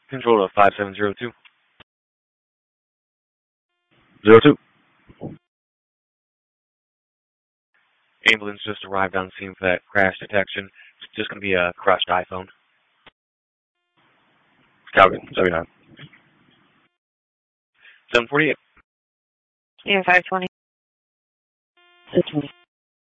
Control to 5702. 02. Ambulance just arrived on scene for that crash detection. It's just going to be a crushed iPhone. Calvin, 79. 748. Yeah, 520. 620.